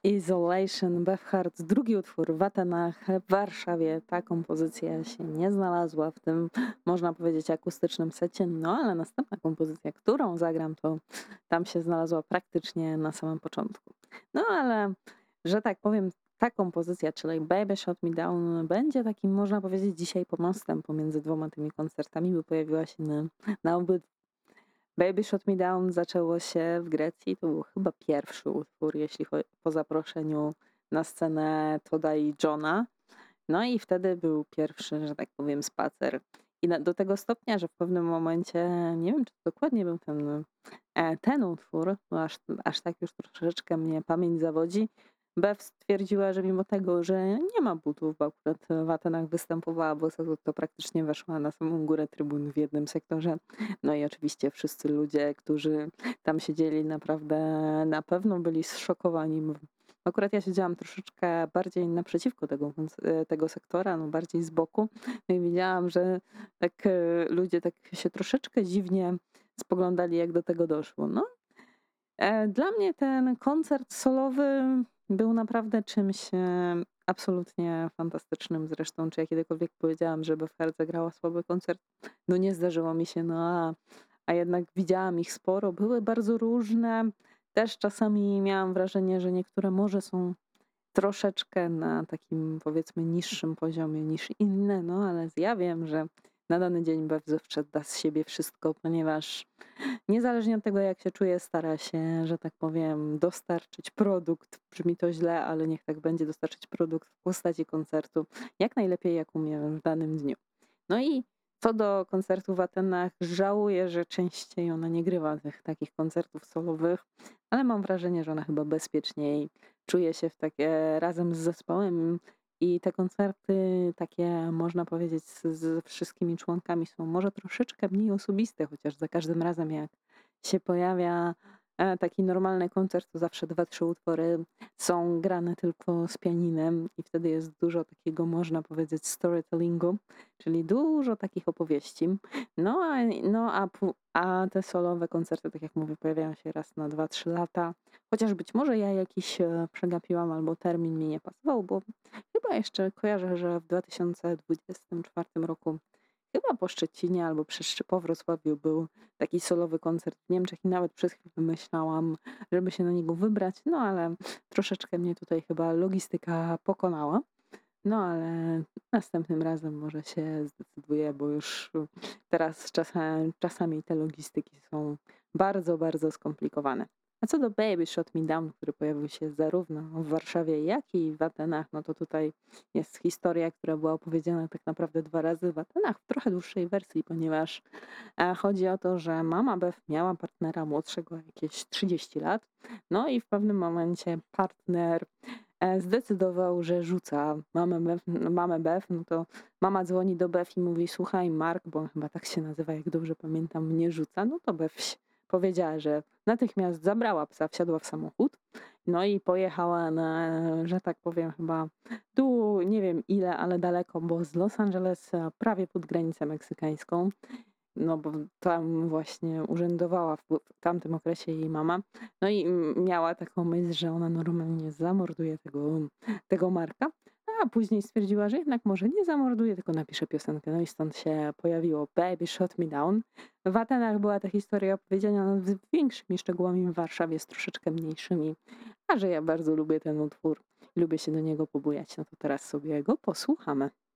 Isolation, Beefheart, drugi utwór w Atenach, w Warszawie. Ta kompozycja się nie znalazła w tym, można powiedzieć, akustycznym secie, no ale następna kompozycja, którą zagram, to tam się znalazła praktycznie na samym początku. No ale, że tak powiem, ta kompozycja, czyli Baby Shut Me Down, będzie takim, można powiedzieć, dzisiaj pomostem pomiędzy dwoma tymi koncertami, bo pojawiła się na obydwu. Baby Shut Me Down zaczęło się w Grecji. To był chyba pierwszy utwór, jeśli po zaproszeniu na scenę Toda i Johna. No i wtedy był pierwszy, że tak powiem, spacer. I do tego stopnia, że w pewnym momencie, nie wiem czy to dokładnie był ten utwór, bo aż tak już troszeczkę mnie pamięć zawodzi. Bev stwierdziła, że mimo tego, że nie ma butów, bo akurat w Atenach występowała boso, to praktycznie weszła na samą górę trybun w jednym sektorze. No i oczywiście wszyscy ludzie, którzy tam siedzieli, naprawdę na pewno byli zszokowani. Akurat ja siedziałam troszeczkę bardziej naprzeciwko tego sektora, no bardziej z boku. No i widziałam, że tak ludzie tak się troszeczkę dziwnie spoglądali, jak do tego doszło. No, dla mnie ten koncert solowy był naprawdę czymś absolutnie fantastycznym. Zresztą, czy ja kiedykolwiek powiedziałam, że Beefheart zagrała słaby koncert? No nie zdarzyło mi się, a jednak widziałam ich sporo. Były bardzo różne. Też czasami miałam wrażenie, że niektóre może są troszeczkę na takim, powiedzmy, niższym poziomie niż inne, no ale ja wiem, że na dany dzień Bev zawsze da z siebie wszystko, ponieważ niezależnie od tego, jak się czuje, stara się, że tak powiem, dostarczyć produkt. Brzmi to źle, ale niech tak będzie, dostarczyć produkt w postaci koncertu jak najlepiej, jak umie w danym dniu. No i co do koncertów w Atenach, żałuję, że częściej ona nie grywa tych takich koncertów solowych, ale mam wrażenie, że ona chyba bezpieczniej czuje się w takie razem z zespołem i te koncerty takie, można powiedzieć, z wszystkimi członkami są może troszeczkę mniej osobiste, chociaż za każdym razem jak się pojawia taki normalny koncert, to zawsze 2-3 utwory są grane tylko z pianinem i wtedy jest dużo takiego, można powiedzieć, storytellingu, czyli dużo takich opowieści. No a te solowe koncerty, tak jak mówię, pojawiają się raz na 2-3 lata. Chociaż być może ja jakiś przegapiłam albo termin mi nie pasował, bo chyba jeszcze kojarzę, że w 2024 roku, chyba po Szczecinie albo po Wrocławiu był taki solowy koncert w Niemczech i nawet przez chwilę myślałam, żeby się na niego wybrać, no ale troszeczkę mnie tutaj chyba logistyka pokonała. No ale następnym razem może się zdecyduję, bo już teraz czasami te logistyki są bardzo, bardzo skomplikowane. A co do Baby Shut Me Down, który pojawił się zarówno w Warszawie, jak i w Atenach, no to tutaj jest historia, która była opowiedziana tak naprawdę 2 razy w Atenach w trochę dłuższej wersji, ponieważ chodzi o to, że mama Bev miała partnera młodszego jakieś 30 lat, no i w pewnym momencie partner zdecydował, że rzuca mamę Bev, no to mama dzwoni do Bev i mówi: słuchaj, Mark, bo on chyba tak się nazywa, jak dobrze pamiętam, mnie rzuca. No to Bev powiedziała, że natychmiast zabrała psa, wsiadła w samochód, no i pojechała że tak powiem, chyba tu nie wiem ile, ale daleko, bo z Los Angeles prawie pod granicę meksykańską. No bo tam właśnie urzędowała w tamtym okresie jej mama. No i miała taką myśl, że ona normalnie zamorduje tego Marka, a później stwierdziła, że jednak może nie zamorduje, tylko napisze piosenkę. No i stąd się pojawiło Baby Shut Me Down. W Atenach była ta historia opowiedziana z większymi szczegółami, w Warszawie z troszeczkę mniejszymi. A że ja bardzo lubię ten utwór i lubię się do niego pobujać, no to teraz sobie go posłuchamy.